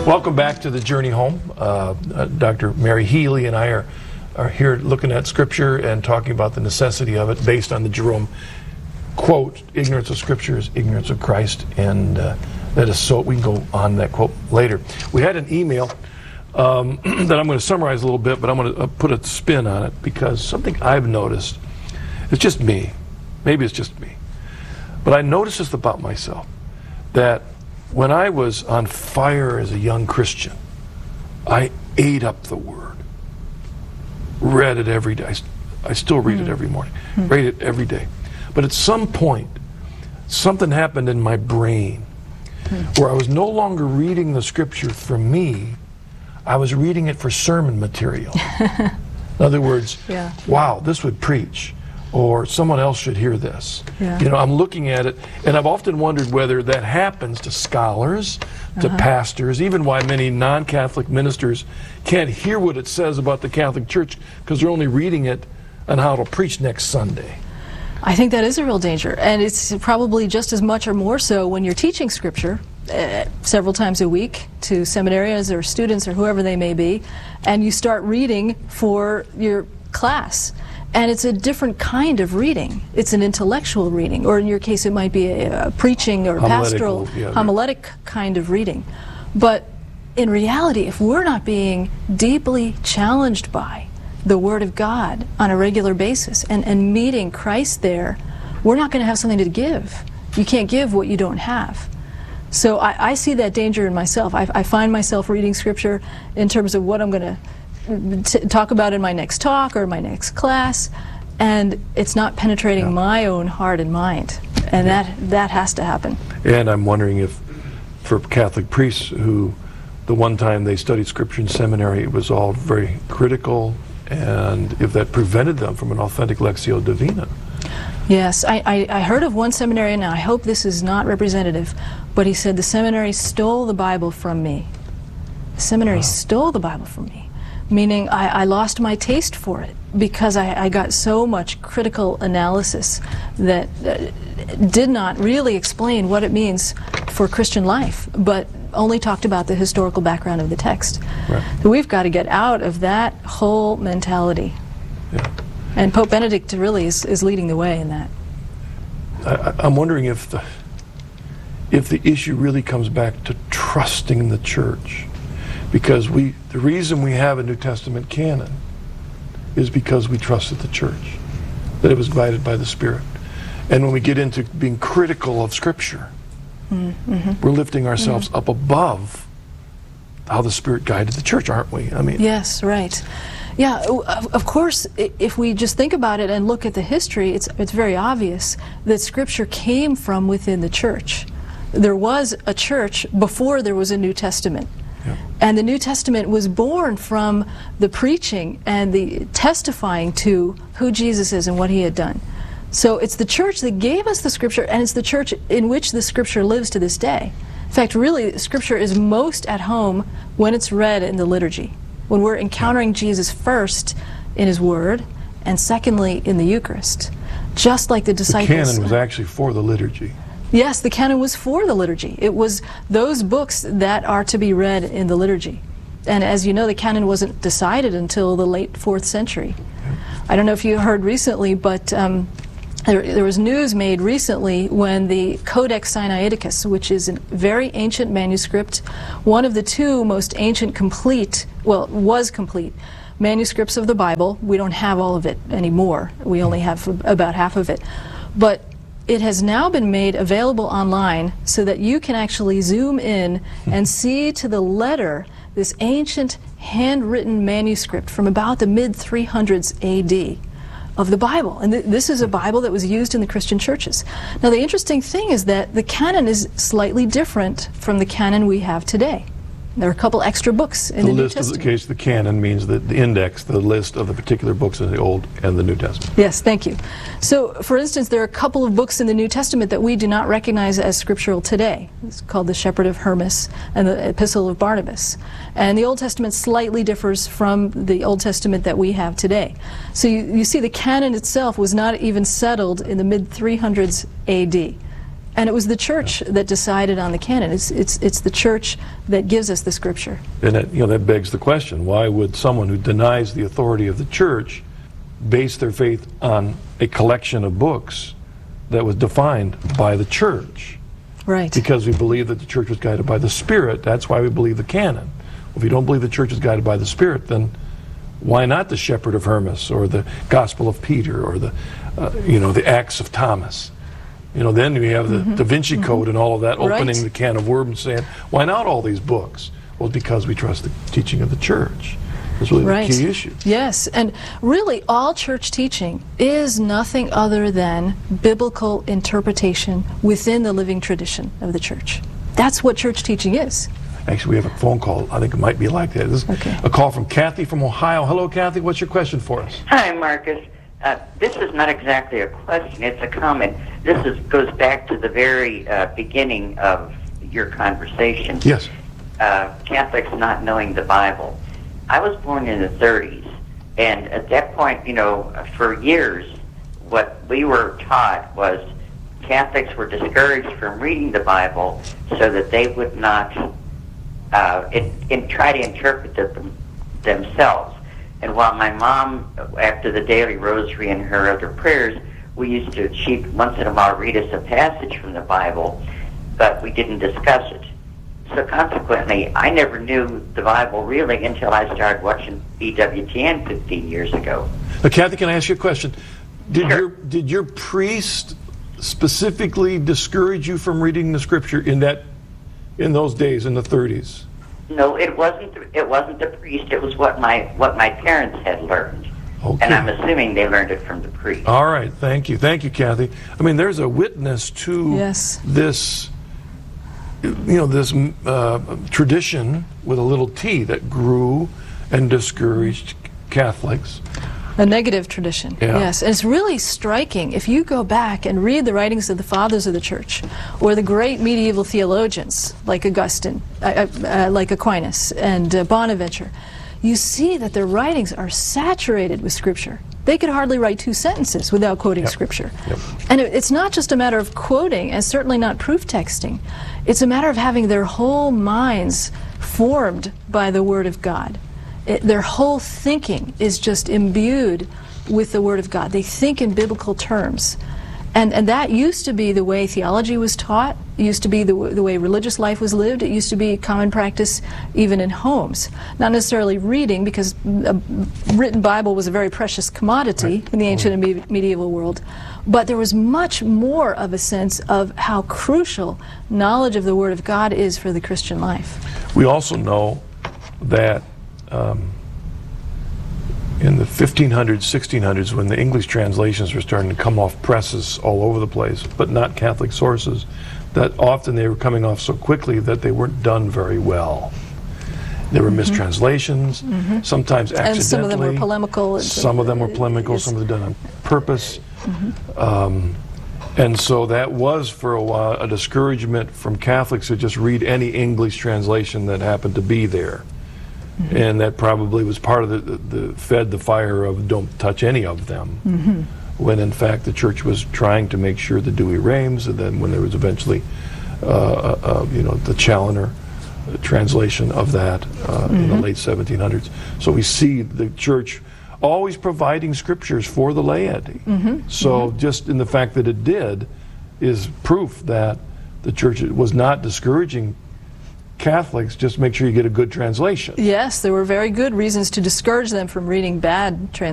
Welcome back to the Journey Home. Dr. Mary Healy and I are here looking at Scripture and talking about the necessity of it based on the Jerome quote, ignorance of Scripture is ignorance of Christ, and that is so, we can go on that quote later. We had an email that I'm going to summarize a little bit, but I'm going to put a spin on it because something I've noticed, it's just me, maybe it's just me, but I noticed this about myself, that when I was on fire as a young Christian, I ate up the Word, read it every day. I still read it every morning, read it every day. But at some point, something happened in my brain where I was no longer reading the Scripture for me, I was reading it for sermon material. In other words, wow, this would preach, or someone else should hear this. You know, I'm looking at it, and I've often wondered whether that happens to scholars, to pastors, even why many non-Catholic ministers can't hear what it says about the Catholic Church because they're only reading it on how it'll preach next Sunday. I think that is a real danger, and it's probably just as much or more so when you're teaching Scripture several times a week to seminarians or students or whoever they may be, and you start reading for your class. And it's a different kind of reading. It's an intellectual reading, or in your case it might be a preaching or pastoral, homiletic kind of reading. But in reality, if we're not being deeply challenged by the Word of God on a regular basis and meeting Christ there, we're not going to have something to give. You can't give what you don't have. So I see that danger in myself. I find myself reading Scripture in terms of what I'm going to talk about in my next talk or my next class, and it's not penetrating my own heart and mind, and that has to happen. And I'm wondering if for Catholic priests who the one time they studied Scripture in seminary, it was all very critical, and if that prevented them from an authentic Lectio Divina. Yes, I heard of one seminarian, and I hope this is not representative, but he said the seminary stole the Bible from me. The seminary stole the Bible from me. Meaning I lost my taste for it because I got so much critical analysis that did not really explain what it means for Christian life, but only talked about the historical background of the text. Right. So we've got to get out of that whole mentality. And Pope Benedict really is leading the way in that. I'm wondering if the issue really comes back to trusting the Church. Because the reason we have a New Testament canon is because we trusted the Church, that it was guided by the Spirit. And when we get into being critical of Scripture, we're lifting ourselves up above how the Spirit guided the Church, aren't we? I mean, yes, right. Yeah, of course, if we just think about it and look at the history, it's very obvious that Scripture came from within the Church. There was a church before there was a New Testament. And the New Testament was born from the preaching and the testifying to who Jesus is and what he had done. So it's the Church that gave us the Scripture, and it's the Church in which the Scripture lives to this day. In fact, really, Scripture is most at home when it's read in the liturgy, when we're encountering Jesus first in his Word, and secondly in the Eucharist. Just like the disciples. The canon was actually for the liturgy. Yes, the canon was for the liturgy. It was those books that are to be read in the liturgy. And as you know, the canon wasn't decided until the late 4th century. I don't know if you heard recently, but there was news made recently when the Codex Sinaiticus, which is a very ancient manuscript, one of the two most ancient was complete manuscripts of the Bible. We don't have all of it anymore. We only have about half of it. But it has now been made available online so that you can actually zoom in and see to the letter this ancient handwritten manuscript from about the mid-300s AD of the Bible. And this is a Bible that was used in the Christian churches. Now the interesting thing is that the canon is slightly different from the canon we have today. There are a couple extra books in the New Testament. The list of the canon means that the index, the list of the particular books in the Old and the New Testament. Yes, thank you. So, for instance, there are a couple of books in the New Testament that we do not recognize as scriptural today. It's called the Shepherd of Hermas and the Epistle of Barnabas. And the Old Testament slightly differs from the Old Testament that we have today. So you see the canon itself was not even settled in the mid-300s AD. And it was the church that decided on the canon. It's the church that gives us the scripture. And that begs the question, why would someone who denies the authority of the church base their faith on a collection of books that was defined by the church? Right. Because we believe that the church was guided by the Spirit. That's why we believe the canon. If you don't believe the church is guided by the Spirit, then why not the Shepherd of Hermas, or the Gospel of Peter, or the Acts of Thomas? Then we have the Da Vinci Code and all of that, opening the can of worms, saying, why not all these books? Well, because we trust the teaching of the church. That's really the key issue. Yes, and really all church teaching is nothing other than biblical interpretation within the living tradition of the church. That's what church teaching is. Actually, we have a phone call. I think it might be like that. This is a call from Kathy from Ohio. Hello, Kathy. What's your question for us? Hi, Marcus. This is not exactly a question. It's a comment. Goes back to the very beginning of your conversation. Yes. Catholics not knowing the Bible. I was born in the 30s, and at that point, for years, what we were taught was Catholics were discouraged from reading the Bible so that they would not try to interpret it themselves. And while my mom, after the daily rosary and her other prayers, she'd once in a while read us a passage from the Bible, but we didn't discuss it. So consequently, I never knew the Bible really until I started watching EWTN 15 years ago. Now, Kathy, can I ask you a question? Sure. Did your priest specifically discourage you from reading the Scripture in those days, in the 30s? No, it wasn't the priest. It was what my parents had learned, and I'm assuming they learned it from the priest. All right, thank you, Kathy. I mean, there's a witness to this, this tradition with a little t that grew and discouraged Catholics. A negative tradition, yes. And it's really striking if you go back and read the writings of the fathers of the church, or the great medieval theologians like Augustine, like Aquinas, and Bonaventure. You see that their writings are saturated with Scripture. They could hardly write 2 sentences without quoting Scripture. And it's not just a matter of quoting, and certainly not proof texting. It's a matter of having their whole minds formed by the Word of God. Their whole thinking is just imbued with the Word of God. They think in biblical terms. And that used to be the way theology was taught. It used to be the way religious life was lived. It used to be common practice even in homes. Not necessarily reading, because a written Bible was a very precious commodity in the ancient and medieval world. But there was much more of a sense of how crucial knowledge of the Word of God is for the Christian life. We also know that in the 1500s, 1600s, when the English translations were starting to come off presses all over the place, but not Catholic sources, that often they were coming off so quickly that they weren't done very well. There were mistranslations, sometimes accidentally. And some of them were polemical. Some of them were polemical, some of them done on purpose. And so that was, for a while, a discouragement from Catholics to just read any English translation that happened to be there. And that probably was part of the fed the fire of don't touch any of them, when in fact the church was trying to make sure the Douay-Rheims, and then when there was eventually the Challoner translation of that in the late 1700s. So we see the church always providing scriptures for the laity. So just in the fact that it did is proof that the church was not discouraging Catholics. Just make sure you get a good translation. Yes, there were very good reasons to discourage them from reading bad translations.